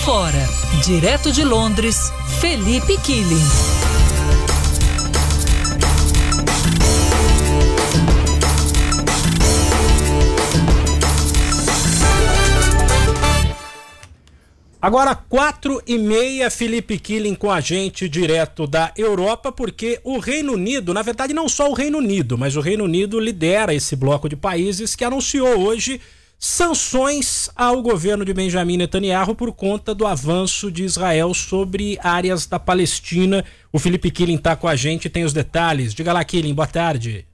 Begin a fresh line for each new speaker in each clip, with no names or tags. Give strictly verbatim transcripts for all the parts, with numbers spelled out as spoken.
fora. Direto de Londres, Felipe Killing.
Agora, quatro e meia, Felipe Killing com a gente direto da Europa, porque o Reino Unido, na verdade não só o Reino Unido, mas o Reino Unido lidera esse bloco de países que anunciou hoje sanções ao governo de Benjamin Netanyahu por conta do avanço de Israel sobre áreas da Palestina. O Felipe Killing está com a gente e tem os detalhes. Diga lá, Killing, boa tarde.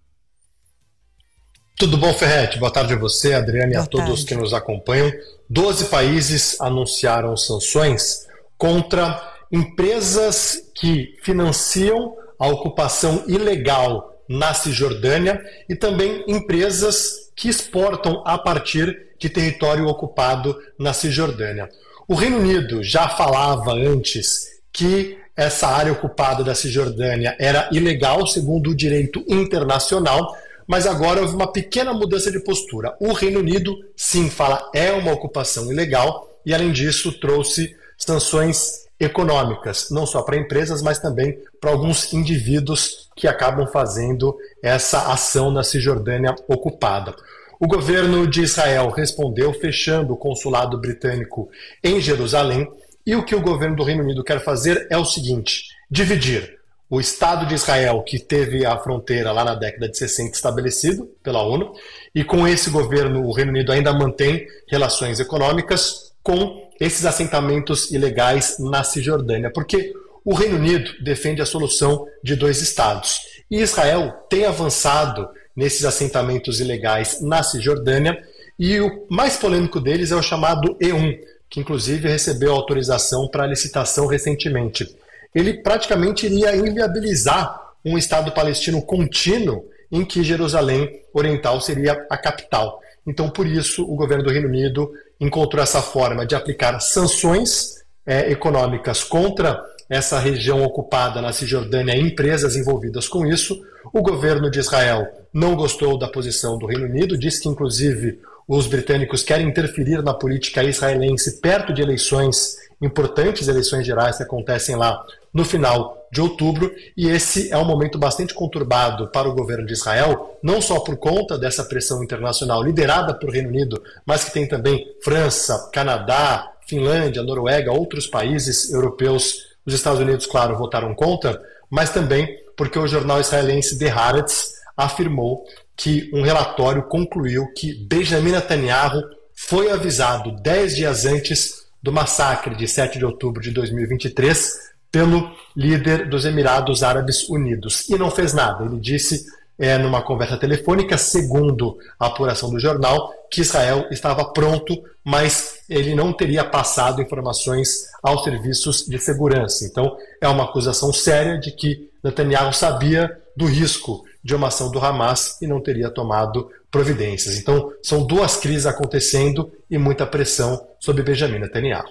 Tudo bom, Ferretti? Boa tarde a você, Adriane, e a todos
tarde.
que nos acompanham. Doze países anunciaram sanções contra empresas que financiam a ocupação ilegal na Cisjordânia e também empresas que exportam a partir de território ocupado na Cisjordânia. O Reino Unido já falava antes que essa área ocupada da Cisjordânia era ilegal segundo o direito internacional, mas agora houve uma pequena mudança de postura. O Reino Unido, sim, fala é uma ocupação ilegal e, além disso, trouxe sanções econômicas, não só para empresas, mas também para alguns indivíduos que acabam fazendo essa ação na Cisjordânia ocupada. O governo de Israel respondeu fechando o consulado britânico em Jerusalém e o que o governo do Reino Unido quer fazer é o seguinte: dividir o Estado de Israel, que teve a fronteira lá na década de sessenta estabelecido pela ONU, e com esse governo o Reino Unido ainda mantém relações econômicas com esses assentamentos ilegais na Cisjordânia, porque o Reino Unido defende a solução de dois estados. E Israel tem avançado nesses assentamentos ilegais na Cisjordânia, e o mais polêmico deles é o chamado E um, que inclusive recebeu autorização para licitação recentemente. Ele praticamente iria inviabilizar um Estado palestino contínuo em que Jerusalém Oriental seria a capital. Então, por isso, o governo do Reino Unido encontrou essa forma de aplicar sanções é, econômicas contra essa região ocupada na Cisjordânia e empresas envolvidas com isso. O governo de Israel não gostou da posição do Reino Unido, disse que, inclusive, os britânicos querem interferir na política israelense perto de eleições importantes, eleições gerais que acontecem lá no final de outubro, e esse é um momento bastante conturbado para o governo de Israel, não só por conta dessa pressão internacional liderada pelo Reino Unido, mas que tem também França, Canadá, Finlândia, Noruega, outros países europeus. Os Estados Unidos, claro, votaram contra, mas também porque o jornal israelense The Haaretz afirmou que um relatório concluiu que Benjamin Netanyahu foi avisado dez dias antes do massacre de sete de outubro de dois mil e vinte e três pelo líder dos Emirados Árabes Unidos. E não fez nada. Ele disse, é, numa conversa telefônica, segundo a apuração do jornal, que Israel estava pronto, mas ele não teria passado informações aos serviços de segurança. Então, é uma acusação séria de que Netanyahu sabia do risco de uma ação do Hamas e não teria tomado providências. Então, são duas crises acontecendo e muita pressão sobre Benjamin Netanyahu.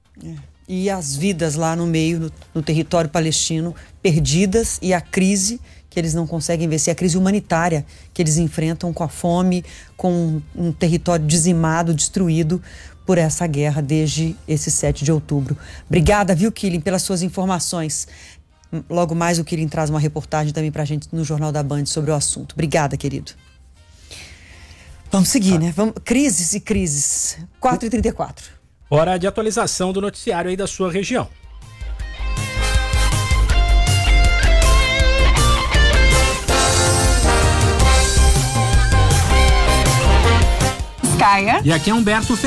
É. E as vidas lá no meio, no, no território palestino, perdidas, e a crise que eles não conseguem vencer, a crise humanitária que eles enfrentam com a fome, com um território dizimado, destruído por essa guerra desde esse sete de outubro. Obrigada, viu, Killing, pelas suas informações. Logo mais o Killing traz uma reportagem também pra gente no Jornal da Band sobre o assunto. Obrigada, querido. Vamos seguir, né? Vamos, crises e crises. quatro e trinta e quatro.
Hora de atualização do noticiário aí da sua região.
Caia.
E aqui é Humberto